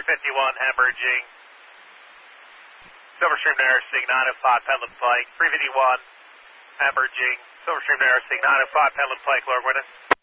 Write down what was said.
351 hemorrhaging. Silverstream Nursing 905 Penland Pike. 351 hemorrhaging. Silverstream Nursing 905 Penland Pike, lower witness.